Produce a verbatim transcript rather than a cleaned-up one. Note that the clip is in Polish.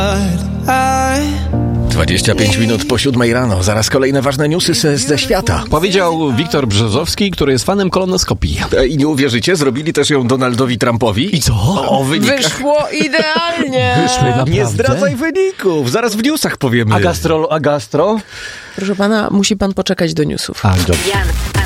dwadzieścia pięć minut po siódmej rano. Zaraz kolejne ważne newsy ze, ze świata. Powiedział Wiktor Brzozowski, który jest fanem kolonoskopii. I nie uwierzycie, zrobili też ją Donaldowi Trumpowi. I co? O wynikach. Wyszło idealnie. Wyszły naprawdę? Nie zdradzaj wyników. Zaraz w newsach powiemy. A gastro? A gastro? Proszę pana, musi pan poczekać do newsów. A, dobrze. Jan